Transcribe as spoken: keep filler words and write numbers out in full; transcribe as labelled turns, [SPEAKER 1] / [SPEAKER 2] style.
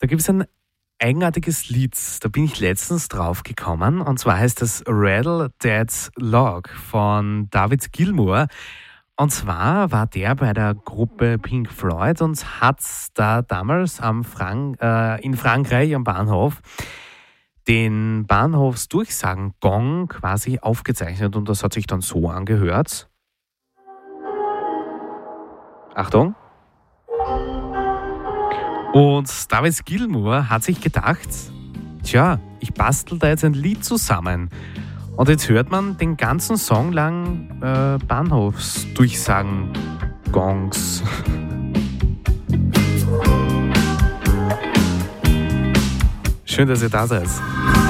[SPEAKER 1] Da gibt es ein eigenartiges Lied, da bin ich letztens drauf gekommen, und zwar heißt das Rattle Dad's Log von David Gilmour. Und zwar war der bei der Gruppe Pink Floyd und hat da damals am Frank, äh, in Frankreich am Bahnhof den Bahnhofsdurchsagen-Gong quasi aufgezeichnet, und das hat sich dann so angehört. Achtung. Und David Gilmour hat sich gedacht, tja, ich bastel da jetzt ein Lied zusammen. Und jetzt hört man den ganzen Song lang äh, Bahnhofsdurchsagen-Gongs. Schön, dass ihr da seid.